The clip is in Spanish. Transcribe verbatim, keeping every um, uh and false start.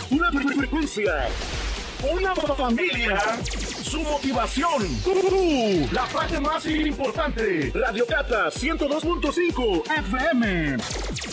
una fre- frecuencia, una familia, su motivación. Uh, la parte más importante. Radio Cata ciento dos punto cinco F M.